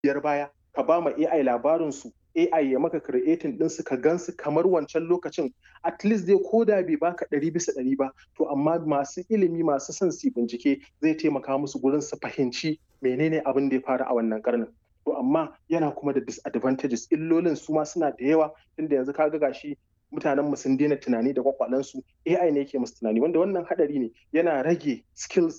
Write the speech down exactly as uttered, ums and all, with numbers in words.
biyar baya ka ba ma A I labarin su, A I ya maka creating din su ka gansu kamar wancan lokacin, at least dai ko da bai baka ɗari bisa ɗari ba, to amma masu ilimi masu son su bincike zai taimaka musu gurin su fahimci menene abin da ya faru a wannan karnin. To amma yana kuma da disadvantages, illolin su ma suna da yawa, tunda yanzu ka ga gashi mutanen mu sun daina tunani da kwakwalensu, A I ne yake musu tunani, wanda wannan hadari ne, yana rage skills